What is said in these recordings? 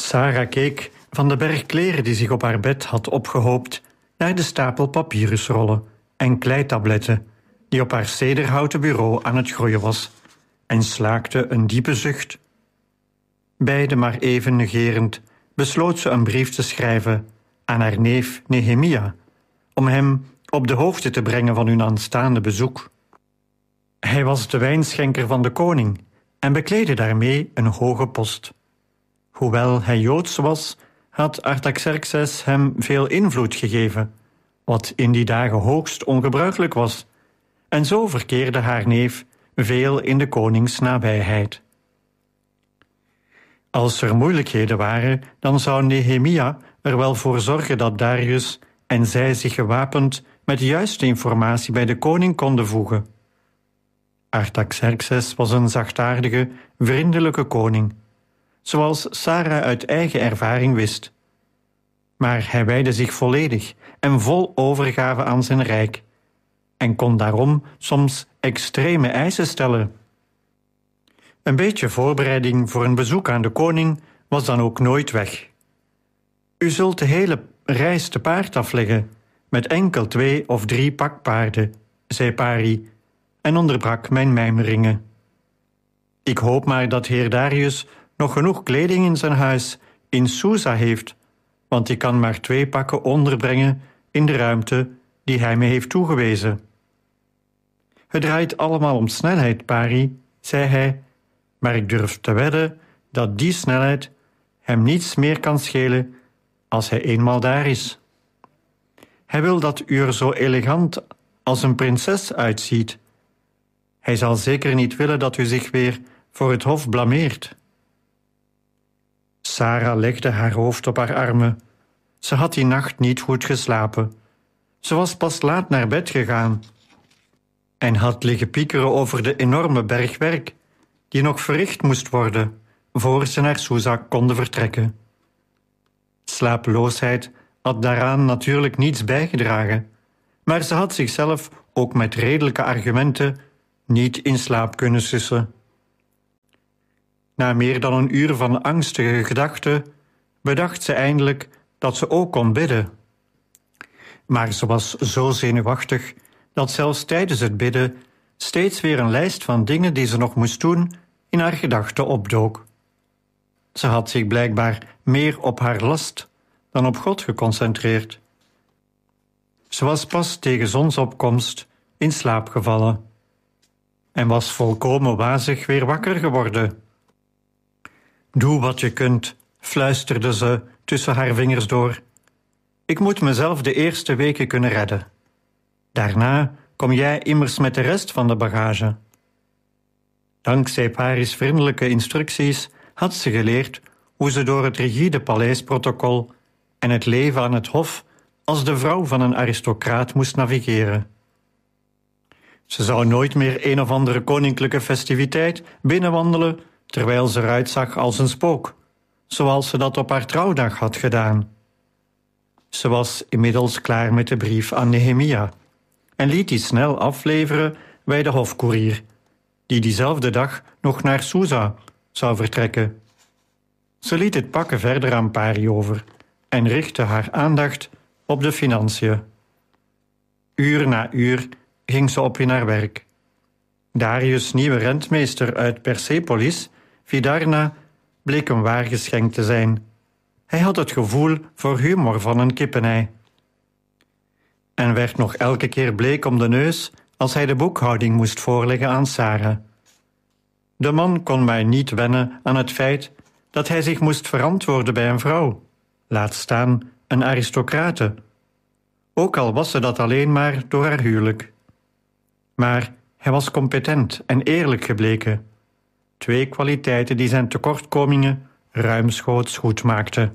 Sarah keek van de berg kleren die zich op haar bed had opgehoopt naar de stapel papyrusrollen en kleitabletten die op haar cederhouten bureau aan het groeien was en slaakte een diepe zucht. Beide maar even negerend besloot ze een brief te schrijven aan haar neef Nehemia om hem op de hoogte te brengen van hun aanstaande bezoek. Hij was de wijnschenker van de koning en bekleedde daarmee een hoge post. Hoewel hij Joods was, had Artaxerxes hem veel invloed gegeven, wat in die dagen hoogst ongebruikelijk was, en zo verkeerde haar neef veel in de konings nabijheid. Als er moeilijkheden waren, dan zou Nehemia er wel voor zorgen dat Darius en zij zich gewapend met de juiste informatie bij de koning konden voegen. Artaxerxes was een zachtaardige, vriendelijke koning, zoals Sarah uit eigen ervaring wist. Maar hij wijdde zich volledig en vol overgave aan zijn rijk en kon daarom soms extreme eisen stellen. Een beetje voorbereiding voor een bezoek aan de koning was dan ook nooit weg. U zult de hele reis te paard afleggen, met enkel 2 of 3 pakpaarden, zei Pari, en onderbrak mijn mijmeringen. Ik hoop maar dat heer Darius nog genoeg kleding in zijn huis in Susa heeft, want ik kan maar 2 pakken onderbrengen in de ruimte die hij me heeft toegewezen. Het draait allemaal om snelheid, Pari, zei hij, maar ik durf te wedden dat die snelheid hem niets meer kan schelen als hij eenmaal daar is. Hij wil dat u er zo elegant als een prinses uitziet. Hij zal zeker niet willen dat u zich weer voor het hof blameert. Sarah legde haar hoofd op haar armen. Ze had die nacht niet goed geslapen. Ze was pas laat naar bed gegaan en had liggen piekeren over de enorme berg werk die nog verricht moest worden voor ze naar Susa konden vertrekken. Slapeloosheid had daaraan natuurlijk niets bijgedragen, maar ze had zichzelf ook met redelijke argumenten niet in slaap kunnen sussen. Na meer dan een uur van angstige gedachten bedacht ze eindelijk dat ze ook kon bidden. Maar ze was zo zenuwachtig dat zelfs tijdens het bidden steeds weer een lijst van dingen die ze nog moest doen in haar gedachten opdook. Ze had zich blijkbaar meer op haar last dan op God geconcentreerd. Ze was pas tegen zonsopkomst in slaap gevallen en was volkomen wazig weer wakker geworden. Doe wat je kunt, fluisterde ze tussen haar vingers door. Ik moet mezelf de eerste weken kunnen redden. Daarna kom jij immers met de rest van de bagage. Dankzij Paris' vriendelijke instructies had ze geleerd hoe ze door het rigide paleisprotocol en het leven aan het hof als de vrouw van een aristocraat moest navigeren. Ze zou nooit meer een of andere koninklijke festiviteit binnenwandelen terwijl ze eruit zag als een spook, zoals ze dat op haar trouwdag had gedaan. Ze was inmiddels klaar met de brief aan Nehemia en liet die snel afleveren bij de hofkoerier, die diezelfde dag nog naar Susa zou vertrekken. Ze liet het pakken verder aan Pari over en richtte haar aandacht op de financiën. Uur na uur ging ze op in haar werk. Darius' nieuwe rentmeester uit Persepolis, Vidarna, bleek een waar geschenk te zijn. Hij had het gevoel voor humor van een kippenei en werd nog elke keer bleek om de neus als hij de boekhouding moest voorleggen aan Sarah. De man kon maar niet wennen aan het feit dat hij zich moest verantwoorden bij een vrouw, laat staan een aristocrate, ook al was ze dat alleen maar door haar huwelijk. Maar hij was competent en eerlijk gebleken, 2 kwaliteiten die zijn tekortkomingen ruimschoots goed maakten.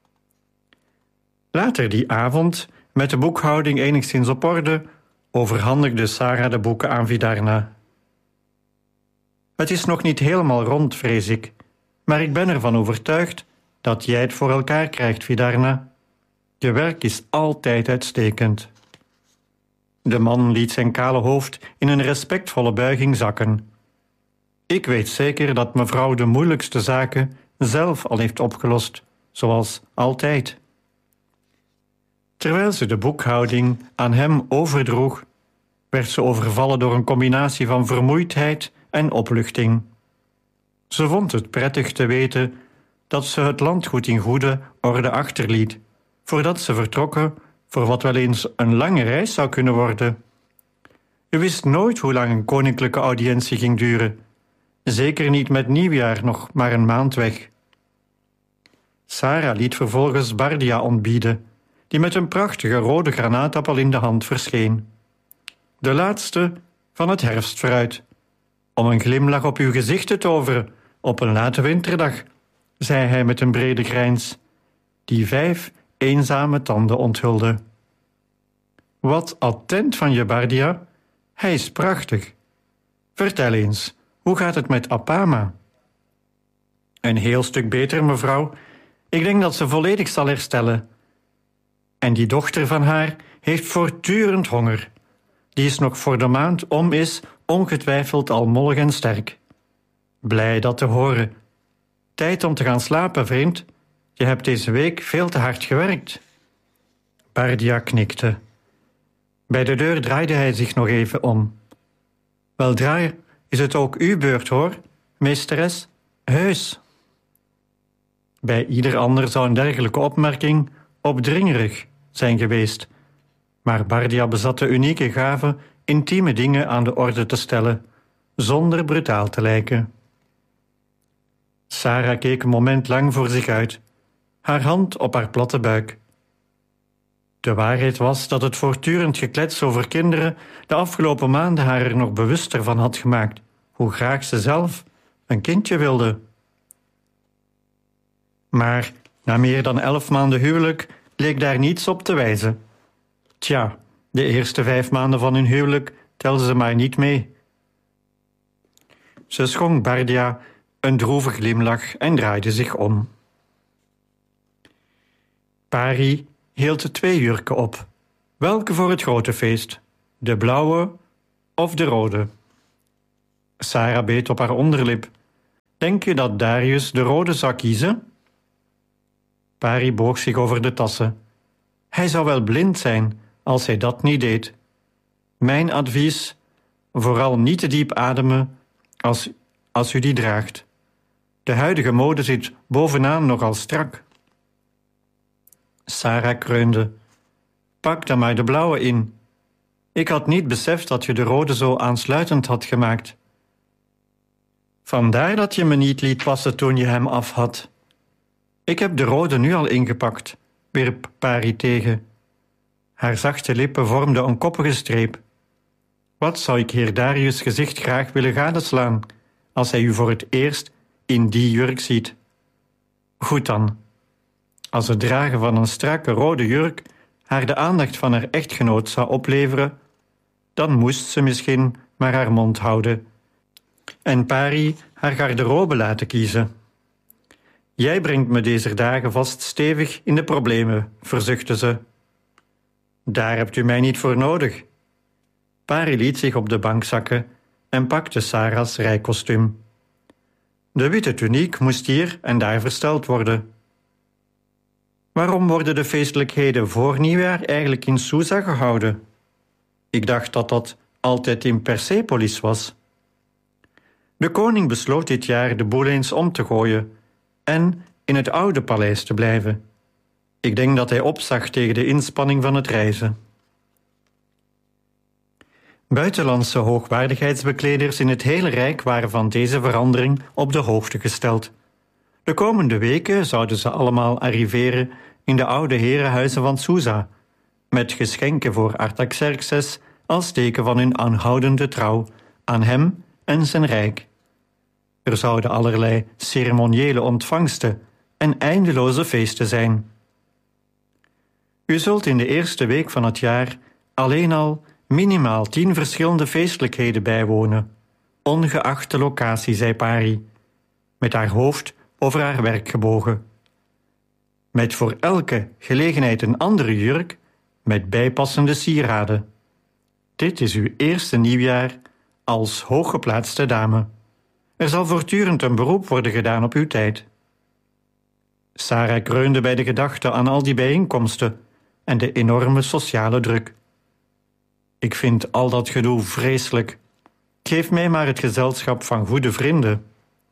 Later die avond, met de boekhouding enigszins op orde, overhandigde Sarah de boeken aan Vidarna. Het is nog niet helemaal rond, vrees ik, maar ik ben ervan overtuigd dat jij het voor elkaar krijgt, Vidarna. Je werk is altijd uitstekend. De man liet zijn kale hoofd in een respectvolle buiging zakken. Ik weet zeker dat mevrouw de moeilijkste zaken zelf al heeft opgelost, zoals altijd. Terwijl ze de boekhouding aan hem overdroeg, werd ze overvallen door een combinatie van vermoeidheid en opluchting. Ze vond het prettig te weten dat ze het landgoed in goede orde achterliet, voordat ze vertrokken voor wat wel eens een lange reis zou kunnen worden. Je wist nooit hoe lang een koninklijke audiëntie ging duren, zeker niet met nieuwjaar nog maar een maand weg. Sarah liet vervolgens Bardia ontbieden, die met een prachtige rode granaatappel in de hand verscheen. De laatste van het herfstfruit. Om een glimlach op uw gezicht te toveren op een late winterdag, zei hij met een brede grijns, die 5 eenzame tanden onthulde. Wat attent van je, Bardia. Hij is prachtig. Vertel eens, hoe gaat het met Apama? Een heel stuk beter, mevrouw. Ik denk dat ze volledig zal herstellen. En die dochter van haar heeft voortdurend honger. Die is nog voor de maand om is ongetwijfeld al mollig en sterk. Blij dat te horen. Tijd om te gaan slapen, vriend. Je hebt deze week veel te hard gewerkt. Bardia knikte. Bij de deur draaide hij zich nog even om. Weldra is het ook uw beurt, hoor, meesteres. Heus. Bij ieder ander zou een dergelijke opmerking opdringerig zijn geweest. Maar Bardia bezat de unieke gave intieme dingen aan de orde te stellen, zonder brutaal te lijken. Sarah keek een moment lang voor zich uit, haar hand op haar platte buik. De waarheid was dat het voortdurend geklets over kinderen de afgelopen maanden haar er nog bewuster van had gemaakt, hoe graag ze zelf een kindje wilde. Maar na meer dan 11 maanden huwelijk leek daar niets op te wijzen. Tja, de eerste 5 maanden van hun huwelijk telden ze maar niet mee. Ze schonk Bardia een droevig glimlach en draaide zich om. Pari hield 2 jurken op. Welke voor het grote feest? De blauwe of de rode? Sarah beet op haar onderlip. Denk je dat Darius de rode zou kiezen? Pari boog zich over de tassen. Hij zou wel blind zijn als hij dat niet deed. Mijn advies, vooral niet te diep ademen als u die draagt. De huidige mode zit bovenaan nogal strak. Sarah kreunde. Pak dan maar de blauwe in. Ik had niet beseft dat je de rode zo aansluitend had gemaakt. Vandaar dat je me niet liet passen toen je hem af had. Ik heb de rode nu al ingepakt, wierp Pari tegen. Haar zachte lippen vormden een koppige streep. Wat zou ik heer Darius' gezicht graag willen gadeslaan, als hij u voor het eerst in die jurk ziet. Goed dan. Als het dragen van een strakke rode jurk haar de aandacht van haar echtgenoot zou opleveren, dan moest ze misschien maar haar mond houden en Pari haar garderobe laten kiezen. Jij brengt me deze dagen vast stevig in de problemen, verzuchtte ze. Daar hebt u mij niet voor nodig. Pari liet zich op de bank zakken en pakte Sarah's rijkostuum. De witte tuniek moest hier en daar versteld worden. Waarom worden de feestelijkheden voor nieuwjaar eigenlijk in Susa gehouden? Ik dacht dat dat altijd in Persepolis was. De koning besloot dit jaar de boel eens om te gooien en in het oude paleis te blijven. Ik denk dat hij opzag tegen de inspanning van het reizen. Buitenlandse hoogwaardigheidsbekleders in het hele Rijk waren van deze verandering op de hoogte gesteld. De komende weken zouden ze allemaal arriveren in de oude herenhuizen van Susa, met geschenken voor Artaxerxes als teken van hun aanhoudende trouw aan hem en zijn rijk. Er zouden allerlei ceremoniële ontvangsten en eindeloze feesten zijn. U zult in de eerste week van het jaar alleen al minimaal 10 verschillende feestelijkheden bijwonen, ongeacht de locatie, zei Pari, met haar hoofd over haar werk gebogen. Met voor elke gelegenheid een andere jurk, met bijpassende sieraden. Dit is uw eerste nieuwjaar als hooggeplaatste dame. Er zal voortdurend een beroep worden gedaan op uw tijd. Sarah kreunde bij de gedachte aan al die bijeenkomsten en de enorme sociale druk. Ik vind al dat gedoe vreselijk. Geef mij maar het gezelschap van goede vrienden.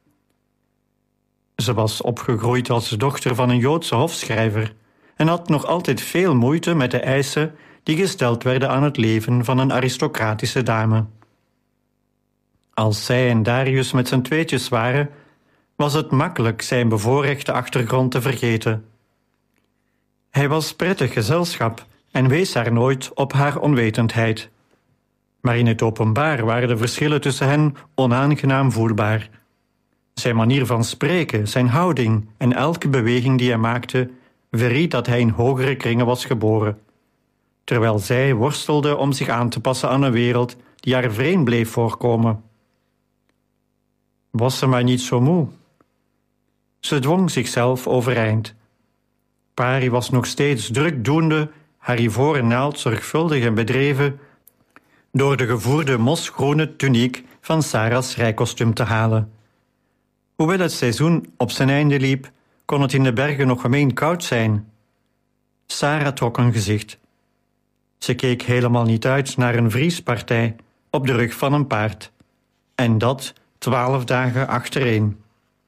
Ze was opgegroeid als dochter van een Joodse hofschrijver en had nog altijd veel moeite met de eisen die gesteld werden aan het leven van een aristocratische dame. Als zij en Darius met z'n tweetjes waren, was het makkelijk zijn bevoorrechte achtergrond te vergeten. Hij was prettig gezelschap en wees haar nooit op haar onwetendheid. Maar in het openbaar waren de verschillen tussen hen onaangenaam voelbaar. Zijn manier van spreken, zijn houding en elke beweging die hij maakte, verried dat hij in hogere kringen was geboren, terwijl zij worstelde om zich aan te passen aan een wereld die haar vreemd bleef voorkomen. Was ze maar niet zo moe? Ze dwong zichzelf overeind. Pari was nog steeds drukdoende, haar ivoren naald zorgvuldig en bedreven, door de gevoerde mosgroene tuniek van Sarah's rijkostuum te halen. Hoewel het seizoen op zijn einde liep, kon het in de bergen nog gemeen koud zijn. Sarah trok een gezicht. Ze keek helemaal niet uit naar een vriespartij op de rug van een paard. En dat 12 dagen achtereen.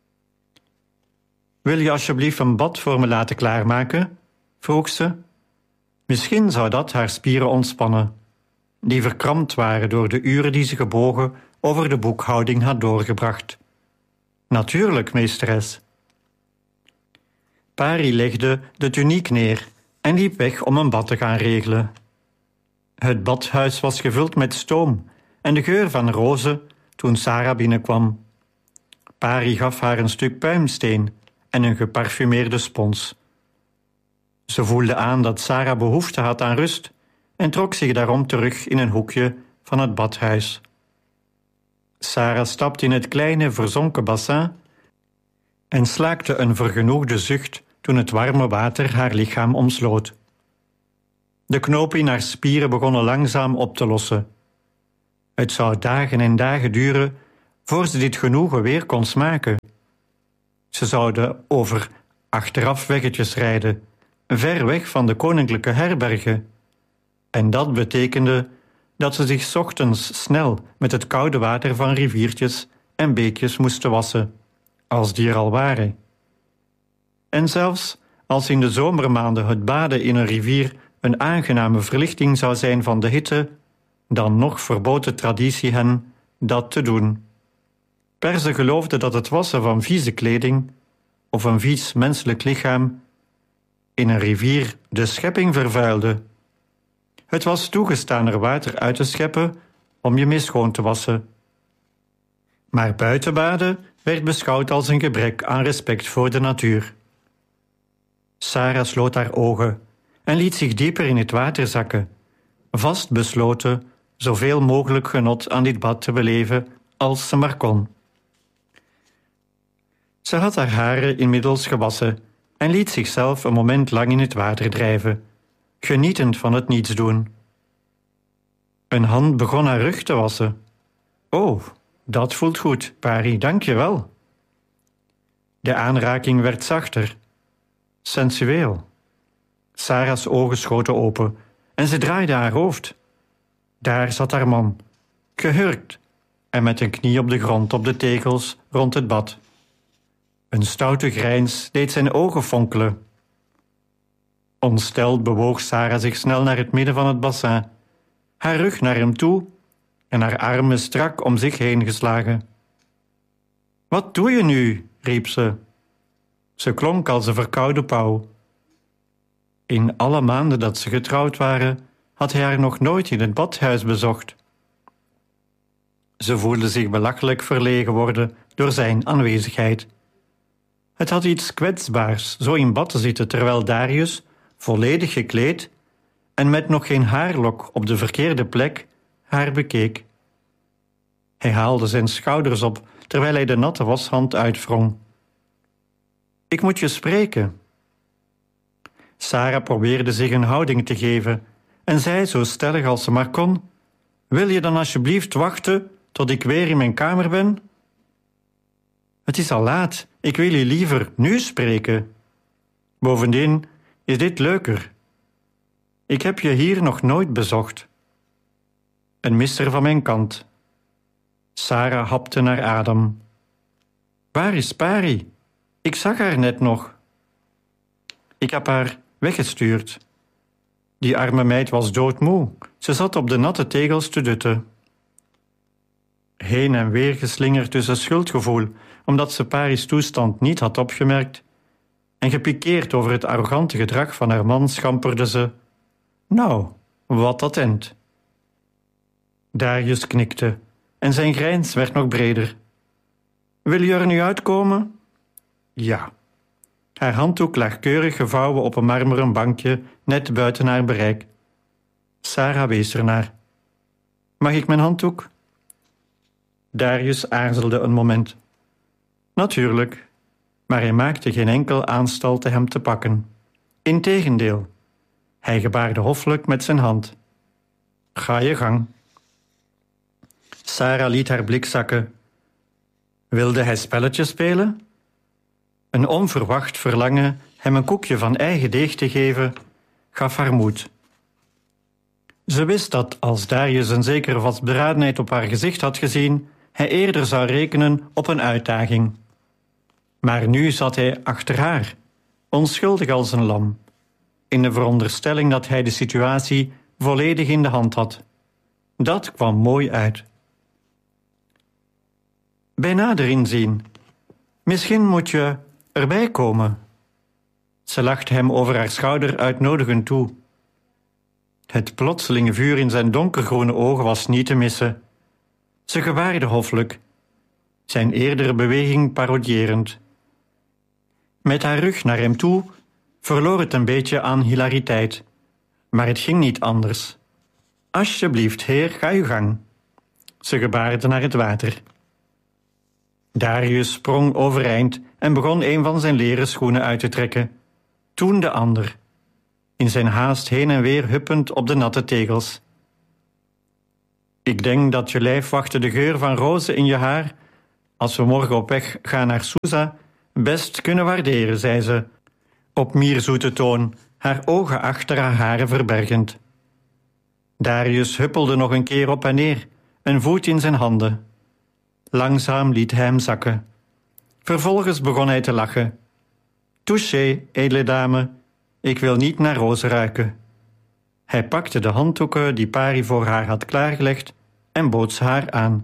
Wil je alsjeblieft een bad voor me laten klaarmaken? Vroeg ze. Misschien zou dat haar spieren ontspannen, die verkrampt waren door de uren die ze gebogen over de boekhouding had doorgebracht. Natuurlijk, meesteres. Pari legde de tuniek neer en liep weg om een bad te gaan regelen. Het badhuis was gevuld met stoom en de geur van rozen toen Sarah binnenkwam. Pari gaf haar een stuk puimsteen en een geparfumeerde spons. Ze voelde aan dat Sarah behoefte had aan rust en trok zich daarom terug in een hoekje van het badhuis. Sarah stapte in het kleine verzonken bassin en slaakte een vergenoegde zucht toen het warme water haar lichaam omsloot. De knopen in haar spieren begonnen langzaam op te lossen. Het zou dagen en dagen duren voor ze dit genoegen weer kon smaken. Ze zouden over achterafweggetjes rijden, ver weg van de koninklijke herbergen. En dat betekende dat ze zich 's ochtends snel met het koude water van riviertjes en beekjes moesten wassen, als die er al waren. En zelfs als in de zomermaanden het baden in een rivier een aangename verlichting zou zijn van de hitte, dan nog verbood de traditie hen dat te doen. Perzen geloofden dat het wassen van vieze kleding of een vies menselijk lichaam in een rivier de schepping vervuilde. Het was toegestaan er water uit te scheppen om je mee schoon te wassen. Maar buitenbaden werd beschouwd als een gebrek aan respect voor de natuur. Sarah sloot haar ogen en liet zich dieper in het water zakken, vast besloten zoveel mogelijk genot aan dit bad te beleven als ze maar kon. Ze had haar haren inmiddels gewassen en liet zichzelf een moment lang in het water drijven, genietend van het nietsdoen. Een hand begon haar rug te wassen. Oh, dat voelt goed, Pari, dank je wel. De aanraking werd zachter, sensueel. Sarah's ogen schoten open en ze draaide haar hoofd. Daar zat haar man, gehurkt en met een knie op de grond op de tegels rond het bad. Een stoute grijns deed zijn ogen fonkelen. Ontsteld bewoog Sarah zich snel naar het midden van het bassin, haar rug naar hem toe en haar armen strak om zich heen geslagen. Wat doe je nu? Riep ze. Ze klonk als een verkoude pauw. In alle maanden dat ze getrouwd waren, had hij haar nog nooit in het badhuis bezocht. Ze voelde zich belachelijk verlegen worden door zijn aanwezigheid. Het had iets kwetsbaars zo in bad te zitten terwijl Darius, volledig gekleed en met nog geen haarlok op de verkeerde plek, haar bekeek. Hij haalde zijn schouders op terwijl hij de natte washand uitwrong. Ik moet je spreken. Sarah probeerde zich een houding te geven en zei zo stellig als ze maar kon: wil je dan alsjeblieft wachten tot ik weer in mijn kamer ben? Het is al laat, ik wil je liever nu spreken. Bovendien is dit leuker. Ik heb je hier nog nooit bezocht. Een misser van mijn kant. Sarah hapte naar adem. Waar is Pari? Ik zag haar net nog. Ik heb haar weggestuurd. Die arme meid was doodmoe. Ze zat op de natte tegels te dutten. Heen en weer geslingerd tussen schuldgevoel, omdat ze Pari's toestand niet had opgemerkt, en gepikeerd over het arrogante gedrag van haar man, schamperde ze: Nou, wat attent. Darius knikte en zijn grijns werd nog breder. Wil je er nu uitkomen? Ja. Haar handdoek lag keurig gevouwen op een marmeren bankje net buiten haar bereik. Sarah wees ernaar. Mag ik mijn handdoek? Darius aarzelde een moment. Natuurlijk, maar hij maakte geen enkel aanstalte hem te pakken. Integendeel, hij gebaarde hoffelijk met zijn hand. Ga je gang. Sarah liet haar blik zakken. Wilde hij spelletjes spelen? Een onverwacht verlangen hem een koekje van eigen deeg te geven, gaf haar moed. Ze wist dat als Darius een zekere vastberadenheid op haar gezicht had gezien, hij eerder zou rekenen op een uitdaging. Maar nu zat hij achter haar, onschuldig als een lam, in de veronderstelling dat hij de situatie volledig in de hand had. Dat kwam mooi uit. Bij nader inzien. Misschien moet je erbij komen. Ze lachte hem over haar schouder uitnodigend toe. Het plotselinge vuur in zijn donkergroene ogen was niet te missen. Ze gewaarde hoffelijk, zijn eerdere beweging parodierend. Met haar rug naar hem toe verloor het een beetje aan hilariteit, maar het ging niet anders. Alsjeblieft, heer, ga uw gang. Ze gebaarde naar het water. Darius sprong overeind en begon een van zijn leren schoenen uit te trekken. Toen de ander, in zijn haast heen en weer huppend op de natte tegels. Ik denk dat je lijfwachten de geur van rozen in je haar, als we morgen op weg gaan naar Susa, best kunnen waarderen, zei ze, op mierzoete toon, haar ogen achter haar haren verbergend. Darius huppelde nog een keer op en neer, een voet in zijn handen. Langzaam liet hij hem zakken. Vervolgens begon hij te lachen. Touché, edele dame, ik wil niet naar rozen ruiken. Hij pakte de handdoeken die Pari voor haar had klaargelegd en bood ze haar aan.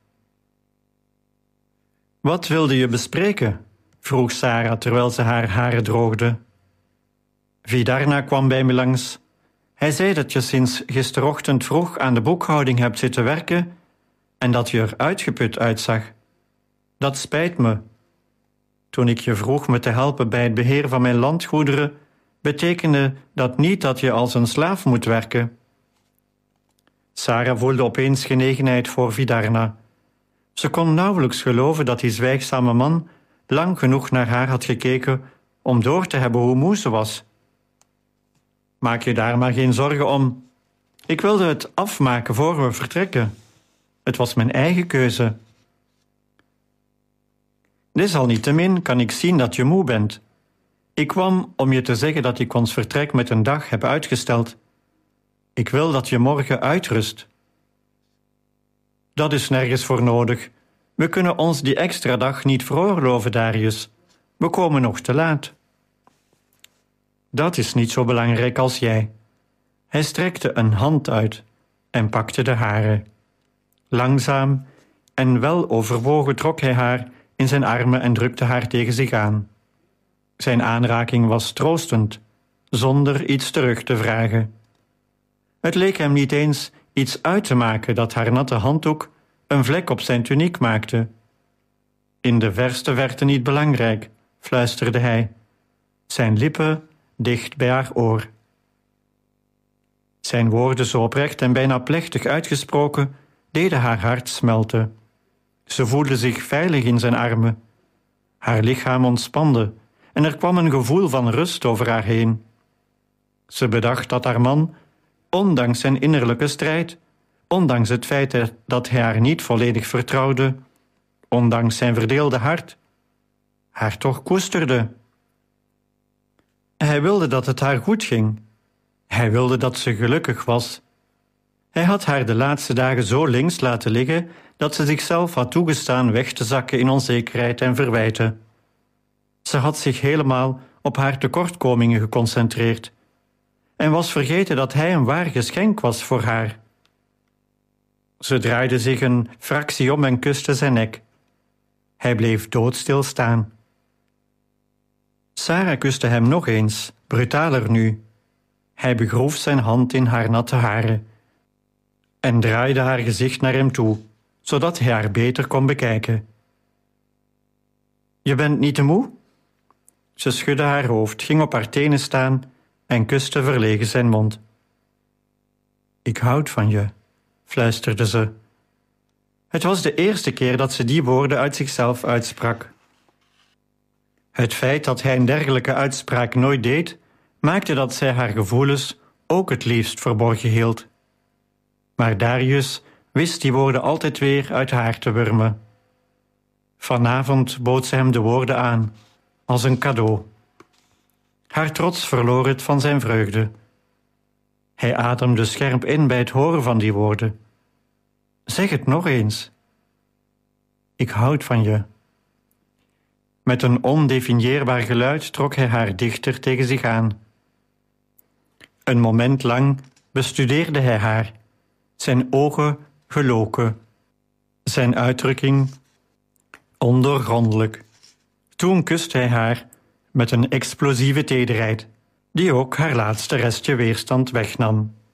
Wat wilde je bespreken? Vroeg Sarah terwijl ze haar haren droogde. Vidarna kwam bij me langs. Hij zei dat je sinds gisterochtend vroeg aan de boekhouding hebt zitten werken en dat je er uitgeput uitzag. Dat spijt me. Toen ik je vroeg me te helpen bij het beheer van mijn landgoederen, betekende dat niet dat je als een slaaf moet werken. Sarah voelde opeens genegenheid voor Vidarna. Ze kon nauwelijks geloven dat die zwijgzame man lang genoeg naar haar had gekeken om door te hebben hoe moe ze was. Maak je daar maar geen zorgen om. Ik wilde het afmaken voor we vertrekken. Het was mijn eigen keuze. Desalniettemin kan ik zien dat je moe bent. Ik kwam om je te zeggen dat ik ons vertrek met een dag heb uitgesteld. Ik wil dat je morgen uitrust. Dat is nergens voor nodig. We kunnen ons die extra dag niet veroorloven, Darius. We komen nog te laat. Dat is niet zo belangrijk als jij. Hij strekte een hand uit en pakte de hare. Langzaam en wel overwogen trok hij haar in zijn armen en drukte haar tegen zich aan. Zijn aanraking was troostend, zonder iets terug te vragen. Het leek hem niet eens iets uit te maken dat haar natte handdoek een vlek op zijn tuniek maakte. In de verste verte niet belangrijk, fluisterde hij, zijn lippen dicht bij haar oor. Zijn woorden zo oprecht en bijna plechtig uitgesproken deden haar hart smelten. Ze voelde zich veilig in zijn armen. Haar lichaam ontspande en er kwam een gevoel van rust over haar heen. Ze bedacht dat haar man, ondanks zijn innerlijke strijd, ondanks het feit dat hij haar niet volledig vertrouwde, ondanks zijn verdeelde hart, haar toch koesterde. Hij wilde dat het haar goed ging. Hij wilde dat ze gelukkig was. Hij had haar de laatste dagen zo links laten liggen dat ze zichzelf had toegestaan weg te zakken in onzekerheid en verwijten. Ze had zich helemaal op haar tekortkomingen geconcentreerd en was vergeten dat hij een waar geschenk was voor haar. Ze draaide zich een fractie om en kuste zijn nek. Hij bleef doodstil staan. Sarah kuste hem nog eens, brutaler nu. Hij begroef zijn hand in haar natte haren en draaide haar gezicht naar hem toe, zodat hij haar beter kon bekijken. Je bent niet te moe? Ze schudde haar hoofd, ging op haar tenen staan en kuste verlegen zijn mond. Ik houd van je, fluisterde ze. Het was de eerste keer dat ze die woorden uit zichzelf uitsprak. Het feit dat hij een dergelijke uitspraak nooit deed, maakte dat zij haar gevoelens ook het liefst verborgen hield. Maar Darius wist die woorden altijd weer uit haar te wurmen. Vanavond bood ze hem de woorden aan, als een cadeau. Haar trots verloor het van zijn vreugde. Hij ademde scherp in bij het horen van die woorden. Zeg het nog eens. Ik houd van je. Met een ondefinieerbaar geluid trok hij haar dichter tegen zich aan. Een moment lang bestudeerde hij haar, zijn ogen geloken, zijn uitdrukking ondoorgrondelijk. Toen kuste hij haar met een explosieve tederheid, die ook haar laatste restje weerstand wegnam.